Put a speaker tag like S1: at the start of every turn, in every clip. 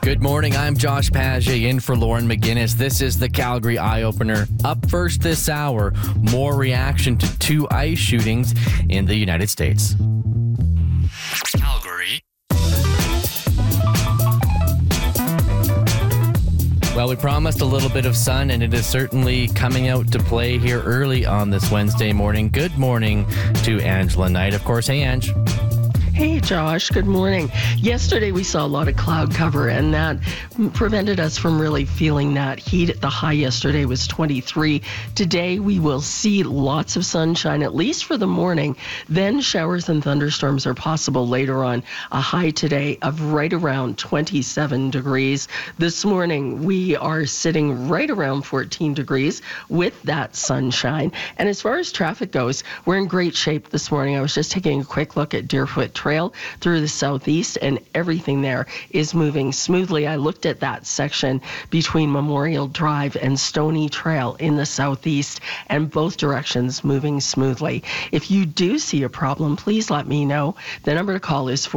S1: Good morning, I'm Josh Paget in for Lauren McGinnis. This is the Calgary Eye-Opener. Up first this hour, more reaction to 2 ICE shootings in the United States. Calgary. Well, we promised a little bit of sun, and it is certainly coming out to play here early on this Wednesday morning. Good morning to Angela Knight. Of course, hey, Ange.
S2: Hey, Josh. Good morning. Yesterday, we saw a lot of cloud cover, and that prevented us from really feeling that heat. The high yesterday was 23. Today, we will see lots of sunshine, at least for the morning. Then showers and thunderstorms are possible later on. A high today of right around 27 degrees. This morning, we are sitting right around 14 degrees with that sunshine. And as far as traffic goes, we're in great shape this morning. I was just taking a quick look at Deerfoot Trail through the southeast, and everything there is moving smoothly. I looked at that section between Memorial Drive and Stony Trail in the southeast, and both directions moving smoothly. If you do see a problem, please let me know. The number to call is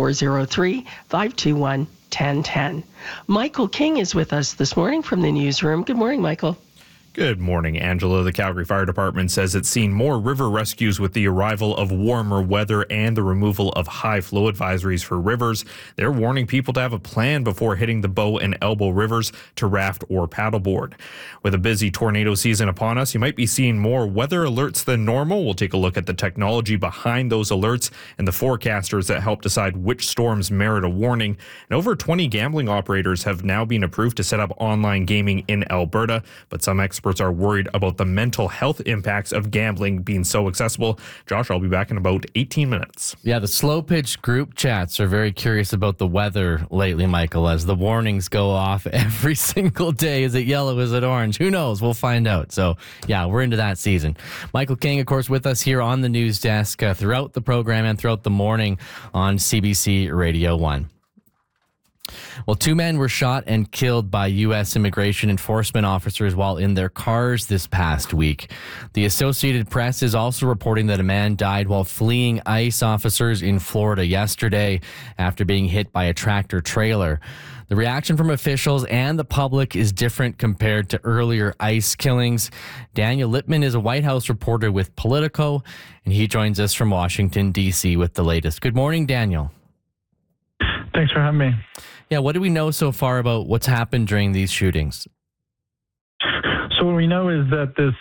S2: 403-521-1010. Michael King is with us this morning from the newsroom. Good morning, Michael.
S3: Good morning, Angela. The Calgary Fire Department says it's seen more river rescues with the arrival of warmer weather and the removal of high flow advisories for rivers. They're warning people to have a plan before hitting the Bow and Elbow rivers to raft or paddleboard. With a busy tornado season upon us, you might be seeing more weather alerts than normal. We'll take a look at the technology behind those alerts and the forecasters that help decide which storms merit a warning. And over 20 gambling operators have now been approved to set up online gaming in Alberta, but some experts are worried about the mental health impacts of gambling being so accessible. Josh, I'll be back in about 18 minutes.
S1: Yeah, the slow pitch group chats are very curious about the weather lately, Michael, as the warnings go off every single day. Is it yellow? Is it orange? Who knows? We'll find out. So, yeah, we're into that season. Michael King, of course, with us here on the news desk throughout the program and throughout the morning on CBC Radio 1. Well, 2 men were shot and killed by U.S. immigration enforcement officers while in their cars this past week. The Associated Press is also reporting that a man died while fleeing ICE officers in Florida yesterday after being hit by a tractor trailer. The reaction from officials and the public is different compared to earlier ICE killings. Daniel Littman is a White House reporter with Politico, and he joins us from Washington, D.C. with the latest. Good morning, Daniel.
S4: Thanks for having me.
S1: Yeah, what do we know so far about what's happened during these shootings?
S4: So what we know is that this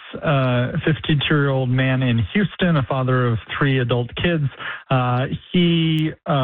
S4: 52-year-old man in Houston, a father of 3 adult kids, he